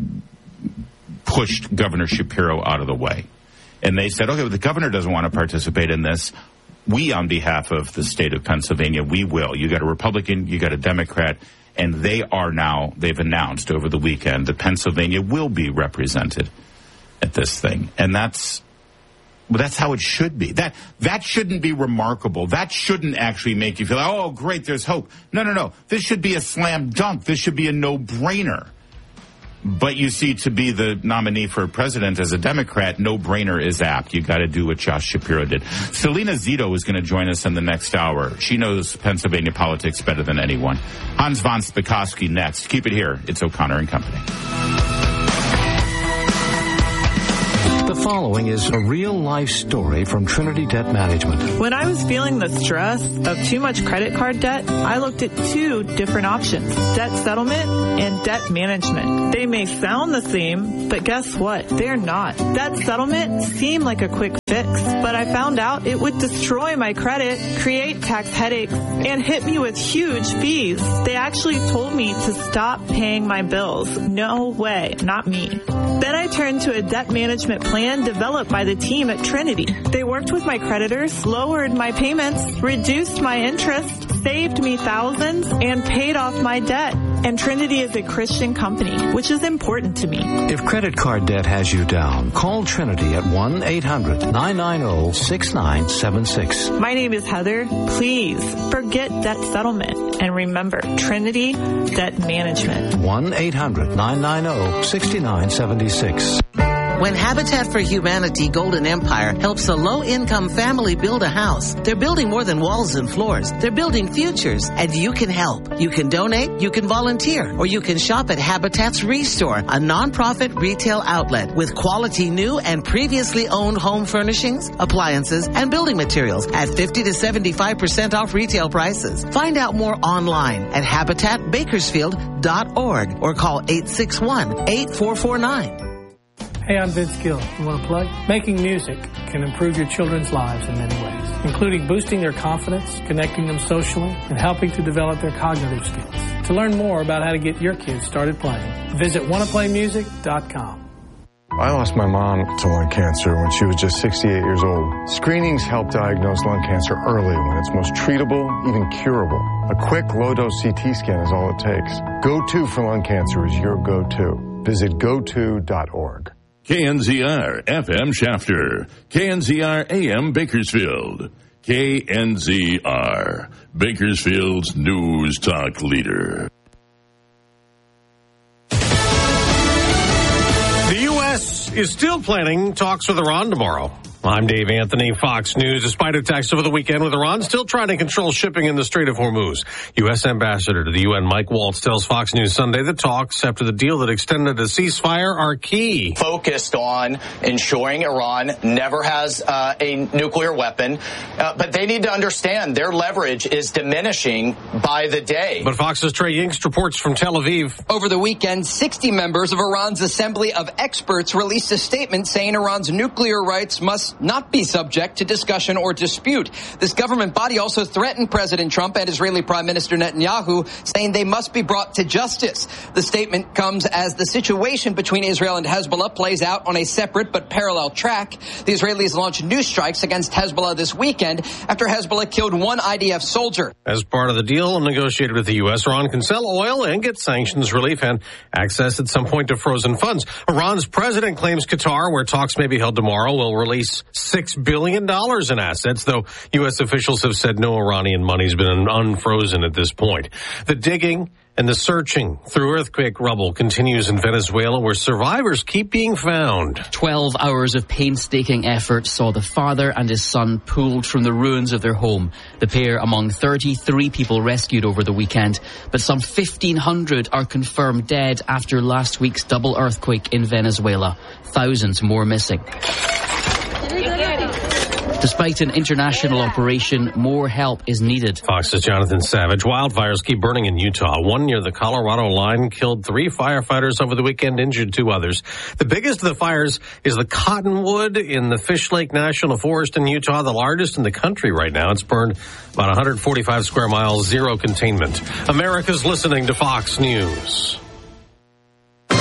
pushed Governor Shapiro out of the way. And they said, okay, well, the governor doesn't want to participate in this. We, on behalf of the state of Pennsylvania, we will. You got a Republican, you got a Democrat, and they are now, they've announced over the weekend that Pennsylvania will be represented at this thing. And that's Well, that's how it should be. That that shouldn't be remarkable. That shouldn't actually make you feel, oh, great, there's hope. No, no, no. This should be a slam dunk. This should be a no-brainer. But you see, to be the nominee for president as a Democrat, no-brainer is apt. You got to do what Josh Shapiro did. Selena Zito is going to join us in the next hour. She knows Pennsylvania politics better than anyone. Hans von Spakovsky next. Keep it here. It's O'Connor and Company. The following is a real-life story from Trinity Debt Management. When I was feeling the stress of too much credit card debt, I looked at two different options, debt settlement and debt management. They may sound the same, but guess what? They're not. Debt settlement seemed like a quick fix, but I found out it would destroy my credit, create tax headaches, and hit me with huge fees. They actually told me to stop paying my bills. No way, not me. Then I turned to a debt management plan developed by the team at Trinity. They worked with my creditors, lowered my payments, reduced my interest, saved me thousands, and paid off my debt. And Trinity is a Christian company, which is important to me. If credit card debt has you down, call Trinity at one eight hundred nine nine zero six nine seven six. My name is Heather. Please forget debt settlement and remember Trinity Debt Management. one eight hundred nine nine zero six nine seven six. When Habitat for Humanity Golden Empire helps a low-income family build a house, they're building more than walls and floors. They're building futures, and you can help. You can donate, you can volunteer, or you can shop at Habitat's Restore, a nonprofit retail outlet with quality new and previously owned home furnishings, appliances, and building materials at fifty to seventy-five percent off retail prices. Find out more online at habitat bakersfield dot org or call eight six one eight four four nine. Hey, I'm Vince Gill. You want to plug? Making music can improve your children's lives in many ways, including boosting their confidence, connecting them socially, and helping to develop their cognitive skills. To learn more about how to get your kids started playing, visit wanna play music dot com. I lost my mom to lung cancer when she was just sixty-eight years old. Screenings help diagnose lung cancer early when it's most treatable, even curable. A quick low-dose C T scan is all it takes. Go to for lung cancer is your go-to. Visit go to dot org. K N Z R F M Shafter, K N Z R A M Bakersfield, K N Z R, Bakersfield's News Talk leader. The U S is still planning talks with Iran tomorrow. I'm Dave Anthony, Fox News. Despite attacks over the weekend with Iran still trying to control shipping in the Strait of Hormuz, U S Ambassador to the U N Mike Waltz tells Fox News Sunday the talks after the deal that extended a ceasefire are key. Focused on ensuring Iran never has uh, a nuclear weapon, uh, but they need to understand their leverage is diminishing by the day. But Fox's Trey Yingst reports from Tel Aviv. Over the weekend, sixty members of Iran's Assembly of Experts released a statement saying Iran's nuclear rights must not be subject to discussion or dispute. This government body also threatened President Trump and Israeli Prime Minister Netanyahu, saying they must be brought to justice. The statement comes as the situation between Israel and Hezbollah plays out on a separate but parallel track. The Israelis launched new strikes against Hezbollah this weekend after Hezbollah killed one I D F soldier. As part of the deal negotiated with the U S, Iran can sell oil and get sanctions relief and access at some point to frozen funds. Iran's president claims Qatar, where talks may be held tomorrow, will release six billion dollars in assets, though U S officials have said no Iranian money's been unfrozen at this point. The digging and the searching through earthquake rubble continues in Venezuela, where survivors keep being found. Twelve hours of painstaking effort saw the father and his son pulled from the ruins of their home. The pair among thirty-three people rescued over the weekend, but some fifteen hundred are confirmed dead after last week's double earthquake in Venezuela. Thousands more missing. Despite an international operation, more help is needed. Fox's Jonathan Savage. Wildfires keep burning in Utah. One near the Colorado line killed three firefighters over the weekend, injured two others. The biggest of the fires is the Cottonwood in the Fish Lake National Forest in Utah, the largest in the country right now. It's burned about one hundred forty-five square miles, zero containment. America's listening to Fox News.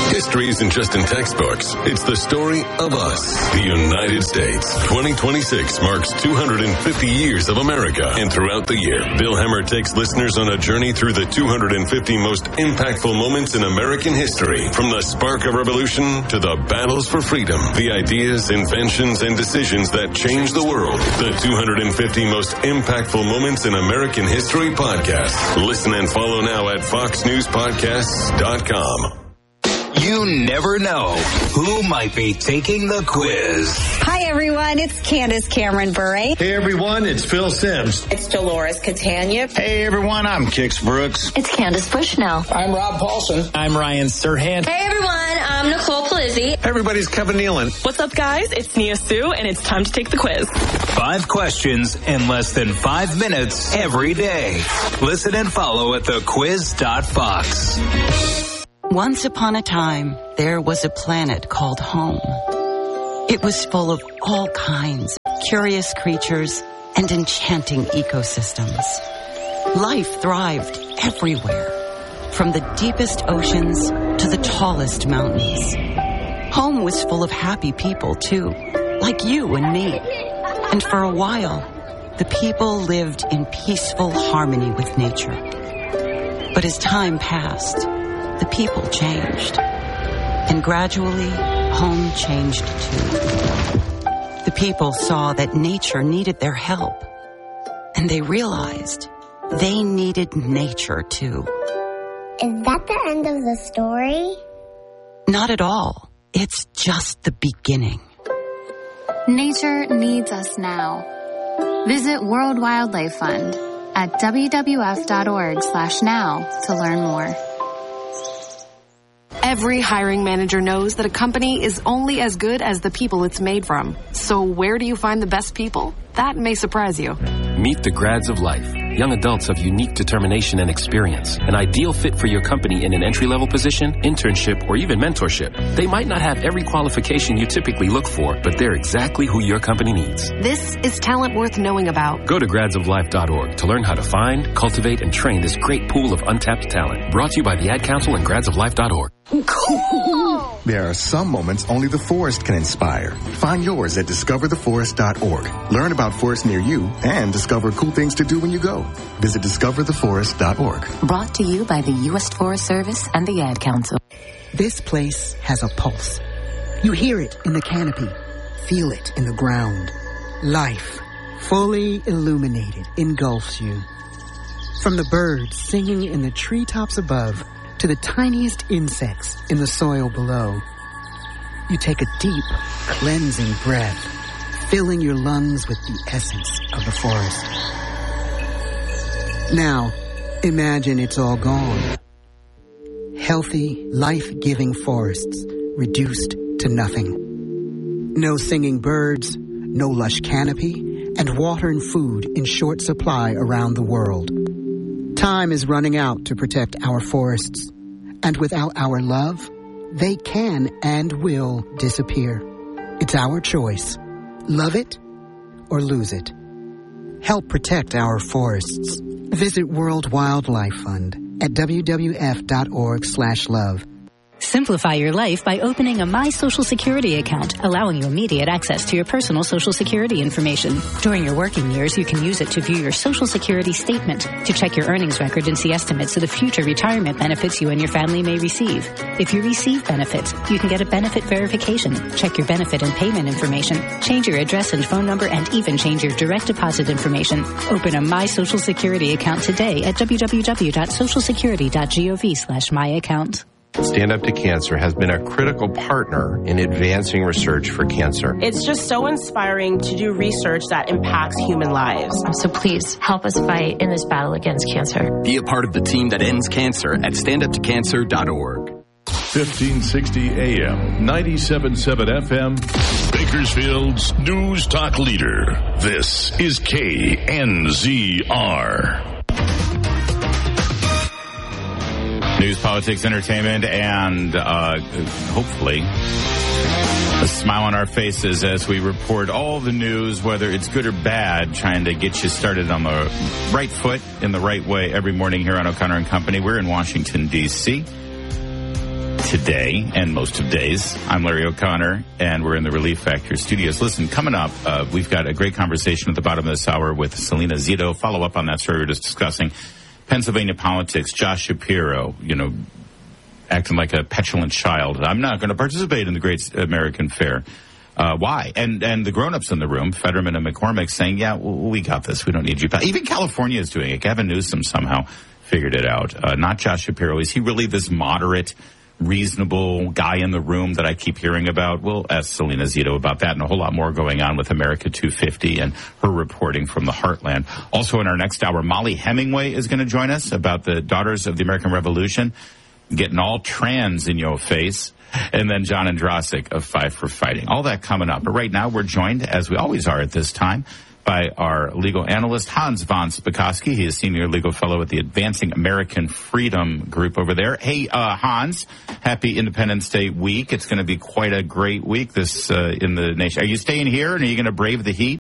History isn't just in textbooks. It's the story of us, the United States. twenty twenty-six marks two hundred fifty years of America. And throughout the year, Bill Hemmer takes listeners on a journey through the two hundred fifty most impactful moments in American history. From the spark of revolution to the battles for freedom, the ideas, inventions, and decisions that changed the world. The two hundred fifty most impactful moments in American history podcast. Listen and follow now at fox news podcasts dot com. You never know who might be taking the quiz. Hi, everyone. It's Candace Cameron Bure. Hey, everyone. It's Phil Sims. It's Dolores Catania. Hey, everyone. I'm Kix Brooks. It's Candace Bushnell. I'm Rob Paulson. I'm Ryan Serhant. Hey, everyone. I'm Nicole Palizzi. Everybody's Kevin Nealon. What's up, guys? It's Nia Sue, and it's time to take the quiz. Five questions in less than five minutes every day. Listen and follow at the quiz dot fox. Once upon a time, there was a planet called home. It was full of all kinds of curious creatures and enchanting ecosystems. Life thrived everywhere, from the deepest oceans to the tallest mountains. Home was full of happy people, too, like you and me. And for a while, the people lived in peaceful harmony with nature. But as time passed, the people changed. And gradually, home changed too. The people saw that nature needed their help. And they realized they needed nature too. Is that the end of the story? Not at all. It's just the beginning. Nature needs us now. Visit World Wildlife Fund at w w f dot org slash now to learn more. Every hiring manager knows that a company is only as good as the people it's made from. So where do you find the best people? That may surprise you. Meet the grads of life. Young adults of unique determination and experience. An ideal fit for your company in an entry-level position, internship, or even mentorship. They might not have every qualification you typically look for, but they're exactly who your company needs. This is talent worth knowing about. Go to grads of life dot org to learn how to find, cultivate, and train this great pool of untapped talent. Brought to you by the Ad Council and grads of life dot org. Cool. There are some moments only the forest can inspire. Find yours at discover the forest dot org. Learn about forests near you and discover cool things to do when you go. Visit discover the forest dot org. Brought to you by the U S Forest Service and the Ad Council. This place has a pulse. You hear it in the canopy. Feel it in the ground. Life, fully illuminated, engulfs you. From the birds singing in the treetops above to the tiniest insects in the soil below. You take a deep, cleansing breath, filling your lungs with the essence of the forest. Now, imagine it's all gone. Healthy, life-giving forests reduced to nothing. No singing birds, no lush canopy, and water and food in short supply around the world. Time is running out to protect our forests, and without our love, they can and will disappear. It's our choice. Love it or lose it. Help protect our forests. Visit World Wildlife Fund at w w f dot org slash love. Simplify your life by opening a My Social Security account, allowing you immediate access to your personal Social Security information. During your working years, you can use it to view your Social Security statement, to check your earnings record and see estimates of the future retirement benefits you and your family may receive. If you receive benefits, you can get a benefit verification, check your benefit and payment information, change your address and phone number, and even change your direct deposit information. Open a My Social Security account today at w w w dot social security dot gov slash my account. Stand Up to Cancer has been a critical partner in advancing research for cancer. It's just so inspiring to do research that impacts human lives. So please help us fight in this battle against cancer. Be a part of the team that ends cancer at stand up to cancer dot org. fifteen sixty A M, ninety-seven point seven F M, Bakersfield's News Talk Leader. This is K N Z R. News, politics, entertainment, and uh, hopefully a smile on our faces as we report all the news, whether it's good or bad, trying to get you started on the right foot in the right way every morning here on O'Connor and Company. We're in Washington, D C today and most of days. I'm Larry O'Connor, and we're in the Relief Factor studios. Listen, coming up, uh, we've got a great conversation at the bottom of this hour with Selena Zito. Follow up on that story we were just discussing. Pennsylvania politics, Josh Shapiro, you know, acting like a petulant child. I'm not going to participate in the Great American Fair. Uh, why? And and the grown-ups in the room, Fetterman and McCormick, saying, yeah, well, we got this. We don't need you. Even California is doing it. Gavin Newsom somehow figured it out. Uh, not Josh Shapiro. Is he really this moderate, reasonable guy in the room that I keep hearing about? We'll ask Selena Zito about that and a whole lot more going on with America two fifty and her reporting from the heartland. Also in our next hour, Molly Hemingway is going to join us about the Daughters of the American Revolution, getting all trans in your face. And then John Andrasik of Five for Fighting. All that coming up. But right now we're joined, as we always are at this time, by our legal analyst, Hans von Spakovsky. He is Senior Legal Fellow at the Advancing American Freedom Group over there. Hey, uh, Hans, happy Independence Day week. It's going to be quite a great week this uh, in the nation. Are you staying here, and are you going to brave the heat?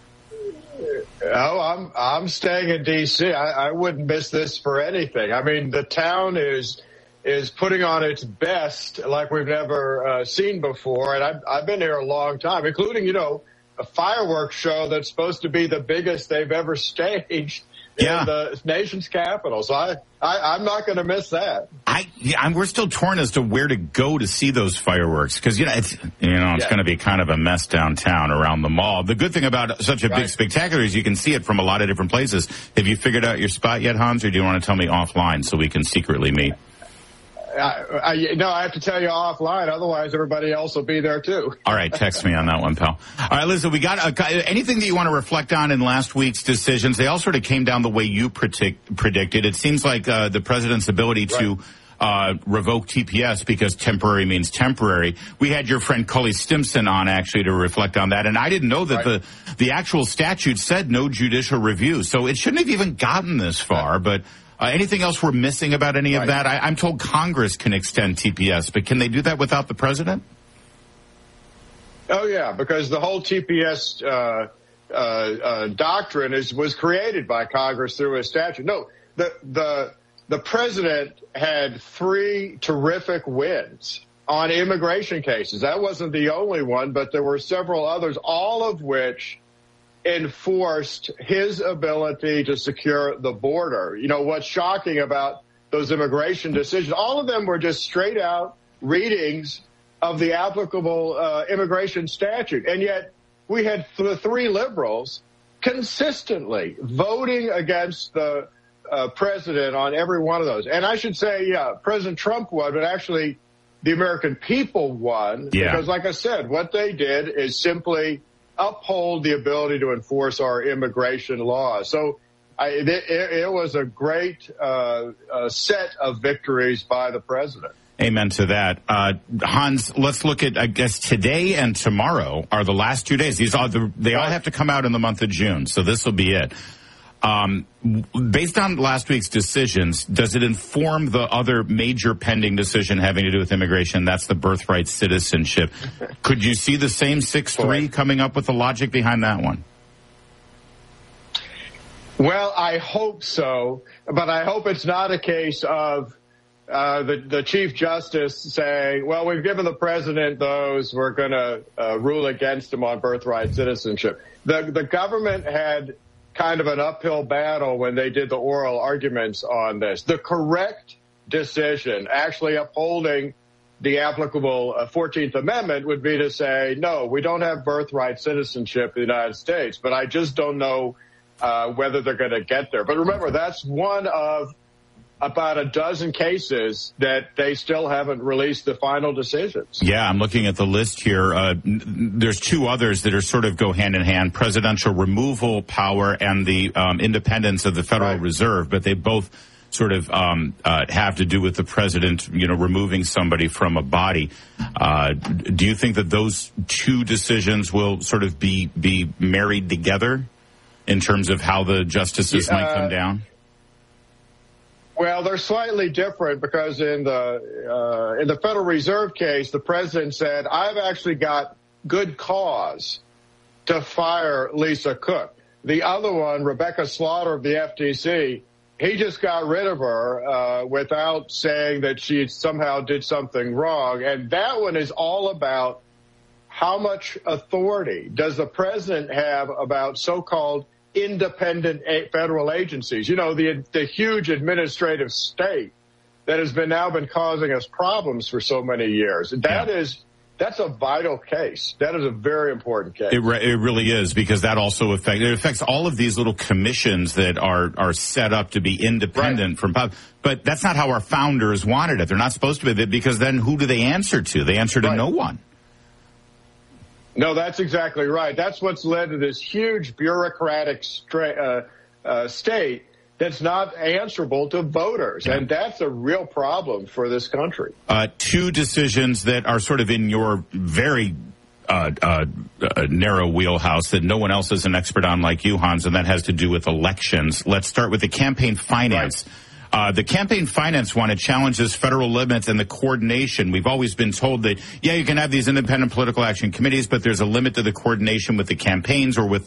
Oh, I'm I'm staying in D C I, I wouldn't miss this for anything. I mean, the town is... is putting on its best like we've never uh, seen before. And I've, I've been here a long time, including, you know, a fireworks show that's supposed to be the biggest they've ever staged yeah. in the nation's capital. So I, I, I'm not going to miss that. I, yeah, I'm, we're still torn as to where to go to see those fireworks because, you know, it's, you know, it's yeah. going to be kind of a mess downtown around the mall. The good thing about such a right. big spectacular is you can see it from a lot of different places. Have you figured out your spot yet, Hans, or do you want to tell me offline so we can secretly meet? I, I, no, I have to tell you offline. Otherwise, everybody else will be there, too. All right. Text me on that one, pal. All right, listen, we got a, anything that you want to reflect on in last week's decisions? They all sort of came down the way you predict, predicted. It seems like uh, the president's ability right. to uh, revoke T P S because temporary means temporary. We had your friend Cully Stimson on, actually, to reflect on that. And I didn't know that right. the, the actual statute said no judicial review. So it shouldn't have even gotten this far, right. but... Uh, anything else we're missing about any of right. that? I, I'm told Congress can extend T P S, but can they do that without the president? Oh, yeah, because the whole T P S uh, uh, uh, doctrine is was created by Congress through a statute. No, the the the president had three terrific wins on immigration cases. That wasn't the only one, but there were several others, all of which enforced his ability to secure the border. You know, what's shocking about those immigration decisions, all of them were just straight out readings of the applicable uh, immigration statute. And yet we had the three liberals consistently voting against the uh, president on every one of those. And I should say, yeah, President Trump won, but actually the American people won. Yeah. Because like I said, what they did is simply uphold the ability to enforce our immigration laws. So I, it, it was a great uh, uh, set of victories by the president. Amen to that. Uh, Hans, let's look at, I guess, today and tomorrow are the last two days. These are the, they all have to come out in the month of June, so this will be it. Um, based on last week's decisions, does it inform the other major pending decision having to do with immigration? That's the birthright citizenship. Could you see the same six three coming up with the logic behind that one? Well, I hope so, but I hope it's not a case of uh, the, the Chief Justice saying, well, we've given the president those, we're going to uh, rule against him on birthright citizenship. The, the government had kind of an uphill battle when they did the oral arguments on this. The correct decision, actually upholding the applicable uh, fourteenth Amendment, would be to say, no, we don't have birthright citizenship in the United States, but I just don't know uh, whether they're going to get there. But remember, that's one of about a dozen cases that they still haven't released the final decisions. Yeah, I'm looking at the list here. Uh, there's two others that are sort of go hand in hand, presidential removal power and the um, independence of the Federal right. Reserve, but they both sort of um, uh, have to do with the president, you know, removing somebody from a body. Uh, do you think that those two decisions will sort of be, be married together in terms of how the justices uh, might come down? Well, they're slightly different because in the uh, in the Federal Reserve case, the president said, I've actually got good cause to fire Lisa Cook. The other one, Rebecca Slaughter of the F T C, he just got rid of her uh, without saying that she somehow did something wrong. And that one is all about how much authority does the president have about so-called independent federal agencies? You know, the the huge administrative state that has been now been causing us problems for so many years. That yeah. is that's a vital case. That is a very important case. It, re- it really is, because that also affects it affects all of these little commissions that are are set up to be independent right. from pub. But that's not how our founders wanted it. They're not supposed to be, because then who do they answer to? They answer to right. no one. No, that's exactly right. That's what's led to this huge bureaucratic stra- uh, uh, state that's not answerable to voters. Yeah. And that's a real problem for this country. Uh, two decisions that are sort of in your very uh, uh, uh, narrow wheelhouse that no one else is an expert on like you, Hans, and that has to do with elections. Let's start with the campaign finance. Right. Uh, the campaign finance one, it challenges federal limits and the coordination. We've always been told that, yeah, you can have these independent political action committees, but there's a limit to the coordination with the campaigns or with